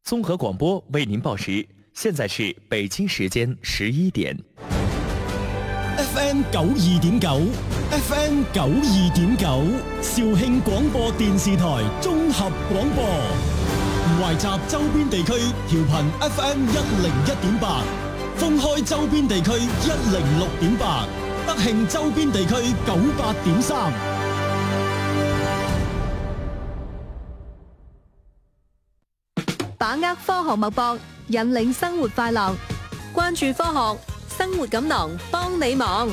综合广播为您报时，现在是北京时间11点。 FM 92.9 FM 92.9肇慶廣播電視台綜合廣播，懷集周邊地區調頻 FM 101.8，封開周邊地區106.8，德慶周邊地區98.3。 把握科學脈搏，引領生活快樂，關注科學，生活錦囊幫你忙。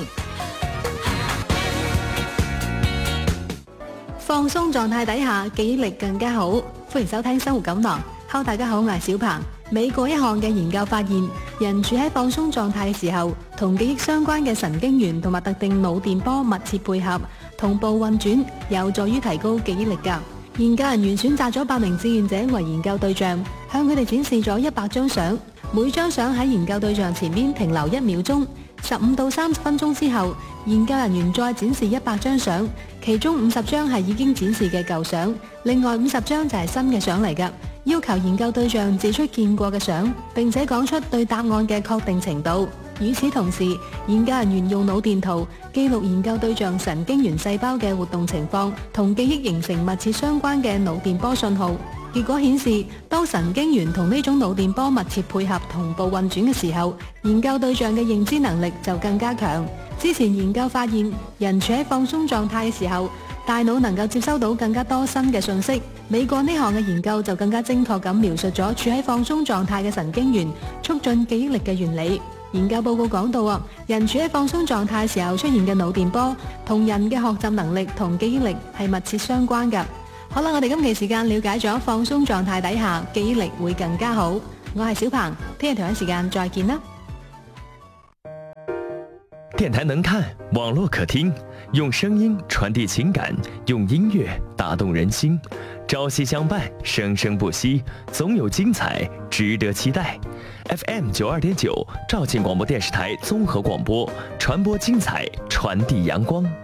放鬆狀態底下，記憶力更加好。歡迎收聽生活錦囊。Hello， 大家好，我係小鵬。美國一項嘅研究發現，人處喺放鬆狀態嘅時候，同記憶相關嘅神經元同埋特定腦電波密切配合，同步運轉，有助於提高記憶力㗎。研究人員選擇咗8名志願者為研究對象，向佢哋展示咗100張相，每張相喺研究對象前面停留1秒鐘，15到30分鐘之後，研究人員再展示100張相，其中50張係已經展示嘅舊相，另外50張就係新嘅相嚟㗎。要求研究對象指出見過嘅相，並且講出對答案嘅確定程度。與此同時，研究人員用腦電圖記錄研究對象神經元細胞嘅活動情況，同記憶形成密切相關嘅腦電波信號。結果顯示，當神經元同呢種腦電波密切配合同步運轉嘅時候，研究對象嘅認知能力就更加強。之前研究發現，人處喺放鬆狀態嘅時候，大腦能夠接收到更加多新嘅信息。美國呢項嘅研究就更加精確咁描述咗處喺放鬆狀態嘅神經元促進記憶力嘅原理。研究報告講到人處喺放鬆狀態時候出現嘅腦電波，同人嘅學習能力同記憶力係密切相關㗎。好啦，我哋今期時間了解咗放鬆狀態底下記憶力會更加好。我係小鵬，聽日同一時間再見啦。 電台能看，網絡可聽，用聲音傳遞情感，用音樂打動人心。朝夕相伴，生生不息，總有精彩值得期待。FM 92.9，肇慶廣播電視台綜合廣播，傳播精彩，傳遞陽光。